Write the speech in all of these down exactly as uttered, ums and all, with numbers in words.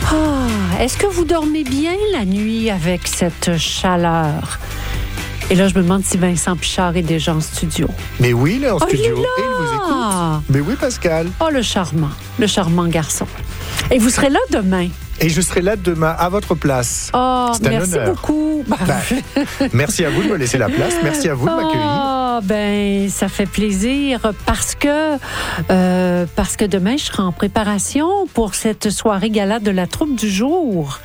Ah, est-ce que vous dormez bien la nuit avec cette chaleur? Et là, je me demande si Vincent Pichard est déjà en studio. Mais oui, il est en Oh, studio. il est là! Et il vous écoute. Mais oui, Pascal. Oh, le charmant, le charmant garçon. Et vous serez là demain. Et je serai là demain à votre place. Oh, C'est un merci honneur. beaucoup. Bah, merci à vous de me laisser la place. Merci à vous de m'accueillir. Ah, ben, ça fait plaisir parce que, euh, parce que demain, je serai en préparation pour cette soirée gala de la troupe du jour.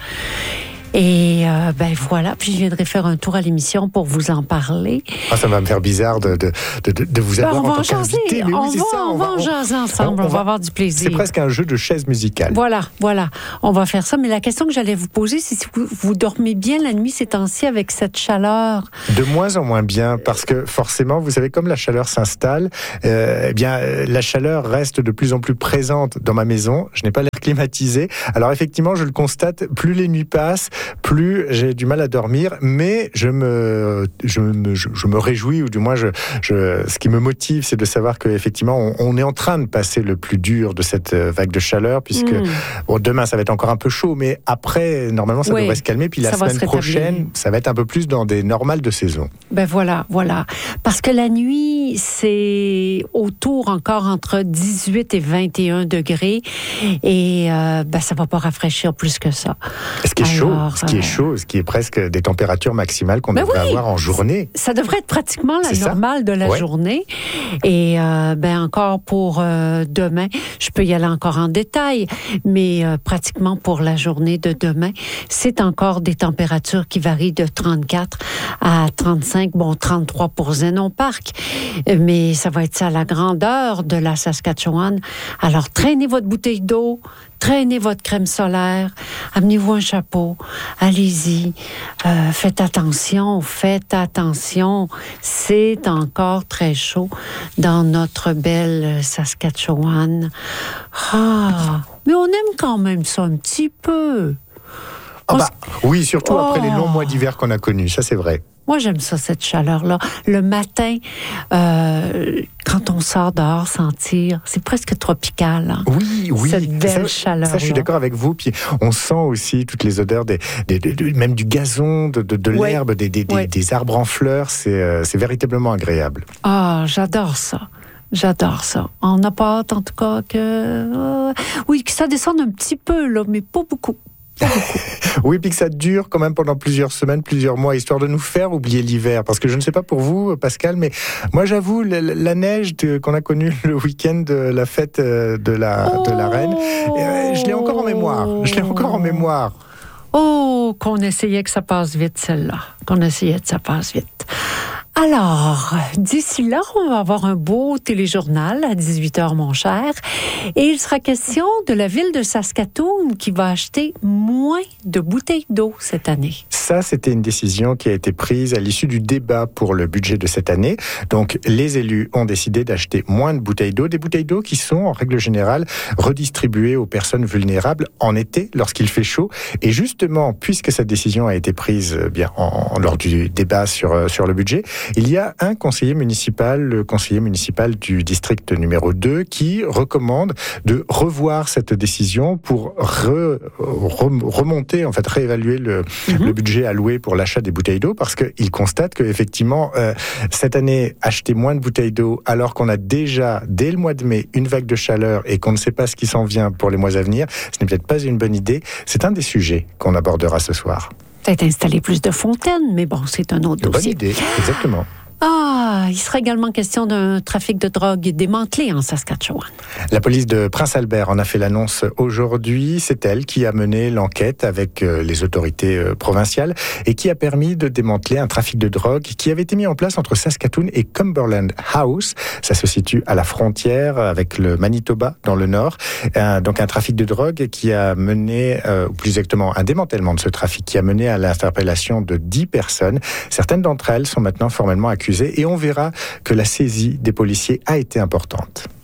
Et euh, ben voilà, puis je viendrai faire un tour à l'émission pour vous en parler. Ah, ça va me faire bizarre de, de, de, de vous avoir Ben, on en va tant en jaser. qu'invité. Mais On, oui, c'est va, ça, on va en jaser ensemble. On, on va va- avoir du plaisir. C'est presque un jeu de chaises musicales. Voilà, voilà. On va faire ça. Mais la question que j'allais vous poser, c'est si vous, vous dormez bien la nuit ces temps-ci avec cette chaleur. De moins en moins bien, parce que forcément, vous savez, comme la chaleur s'installe, euh, eh bien, euh, la chaleur reste de plus en plus présente dans ma maison. Je n'ai pas l'air climatisé. Alors effectivement, je le constate, plus les nuits passent, plus j'ai du mal à dormir, mais je me, je me, je, je me réjouis, ou du moins, je, je, ce qui me motive, c'est de savoir qu'effectivement, on, on est en train de passer le plus dur de cette vague de chaleur, puisque Mm. bon, demain, ça va être encore un peu chaud, mais après, normalement, ça Oui, devrait se calmer. Puis la ça va semaine se rétablir. prochaine, ça va être un peu plus dans des normales de saison. Ben voilà, voilà. Parce que la nuit, c'est autour encore entre dix-huit et vingt et un degrés. Et euh, ben, ça va pas rafraîchir plus que ça. Ce qui est Alors, chaud, ce qui euh, est chaud, ce qui est presque des températures maximales qu'on Ben devrait oui. avoir en journée. Ça devrait être pratiquement la C'est ça. normale de la Ouais. journée. Et euh, ben encore pour euh, demain, je peux y aller encore en détail, mais euh, pratiquement pour la journée de demain, c'est encore des températures qui varient de trente-quatre à trente-cinq, bon trente-trois pour Zénon Park, mais ça va être ça la grandeur de la Saskatchewan. Alors traînez votre bouteille d'eau, traînez votre crème solaire, amenez-vous un chapeau, allez-y, euh, faites attention, faites attention, c'est encore très chaud dans notre belle Saskatchewan. Ah, mais on aime quand même ça un petit peu. Ah On bah, oui, surtout Oh. après les longs mois d'hiver qu'on a connus, ça c'est vrai. Moi, j'aime ça, cette chaleur-là. Le matin, euh, quand on sort dehors, sentir, c'est presque tropical. Hein? Oui, oui. Cette belle ça, chaleur-là. Ça, je suis d'accord avec vous. Puis on sent aussi toutes les odeurs, des, des, des- des- même du gazon, de, de, de Ouais. l'herbe, des, des, des- Ouais. des arbres en fleurs. C'est, euh, c'est véritablement agréable. Ah, j'adore ça. J'adore ça. On n'a pas hâte, en tout cas, que... euh, oui, que ça descende un petit peu, là, mais pas beaucoup. Oui, puis que ça dure quand même pendant plusieurs semaines, plusieurs mois, histoire de nous faire oublier l'hiver. Parce que je ne sais pas pour vous, Pascal, mais moi j'avoue, la, la neige de- qu'on a connue le week-end de la fête euh, de la, de la Reine, euh, je l'ai encore en mémoire. Je l'ai encore en mémoire. Oh, qu'on essayait que ça passe vite, celle-là. Qu'on essayait que ça passe vite. Alors, d'ici là, on va avoir un beau téléjournal à dix-huit heures, mon cher. Et il sera question de la ville de Saskatoon qui va acheter moins de bouteilles d'eau cette année. Ça, c'était une décision qui a été prise à l'issue du débat pour le budget de cette année. Donc, les élus ont décidé d'acheter moins de bouteilles d'eau, des bouteilles d'eau qui sont, en règle générale, redistribuées aux personnes vulnérables en été, lorsqu'il fait chaud. Et justement, puisque cette décision a été prise euh, bien en, lors du débat sur, euh, sur le budget, il y a un conseiller municipal, le conseiller municipal du district numéro deux, qui recommande de revoir cette décision pour re, re- remonter, en fait, réévaluer le, Mhm. le budget alloué pour l'achat des bouteilles d'eau, parce qu'il constate qu'effectivement, euh, cette année, acheter moins de bouteilles d'eau, alors qu'on a déjà, dès le mois de mai, une vague de chaleur et qu'on ne sait pas ce qui s'en vient pour les mois à venir, ce n'est peut-être pas une bonne idée. C'est un des sujets qu'on abordera ce soir. Peut-être installer plus de fontaines, mais bon, c'est un autre Une bonne dossier. idée, exactement. Ah, il sera également question d'un trafic de drogue démantelé en Saskatchewan. La police de Prince-Albert en a fait l'annonce aujourd'hui. C'est elle qui a mené l'enquête avec euh, les autorités euh, provinciales et qui a permis de démanteler un trafic de drogue qui avait été mis en place entre Saskatoon et Cumberland House. Ça se situe à la frontière avec le Manitoba dans le nord. Euh, donc un trafic de drogue qui a mené, euh, ou plus exactement un démantèlement de ce trafic qui a mené à l'interpellation de dix personnes. Certaines d'entre elles sont maintenant formellement accusées et on verra que la saisie des policiers a été importante.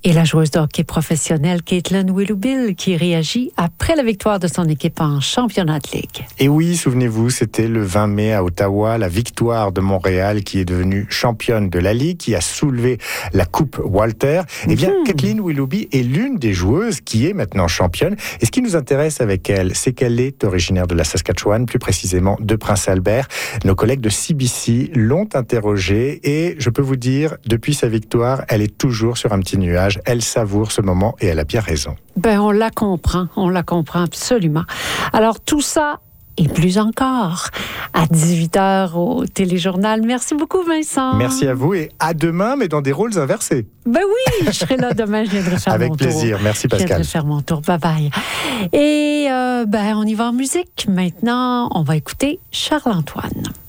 Et la joueuse de hockey professionnelle Caitlin Willoughby qui réagit après la victoire de son équipe en championnat de ligue. Et oui, souvenez-vous, c'était le vingt mai à Ottawa, la victoire de Montréal qui est devenue championne de la Ligue, qui a soulevé la Coupe Walter. Eh bien, mmh. Caitlin Willoughby est l'une des joueuses qui est maintenant championne. Et ce qui nous intéresse avec elle, c'est qu'elle est originaire de la Saskatchewan, plus précisément de Prince-Albert. Nos collègues de C B C l'ont interrogée et je peux vous dire, depuis sa victoire, elle est toujours sur un petit nuage. Elle savoure ce moment et elle a bien raison. Ben, on la comprend, on la comprend absolument. Alors, tout ça et plus encore à dix-huit heures au Téléjournal. Merci beaucoup, Vincent. Merci à vous et à demain, mais dans des rôles inversés. Ben oui, je serai là demain, je viendrai faire Avec mon tour. Avec plaisir, merci Pascal. Je viendrai faire mon tour, bye bye. Et euh, ben, on y va en musique. Maintenant, on va écouter Charles-Antoine.